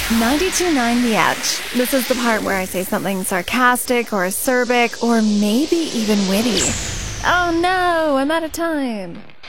92.9 The Edge. This is the part where I say something sarcastic or acerbic or maybe even witty. Oh no, I'm out of time.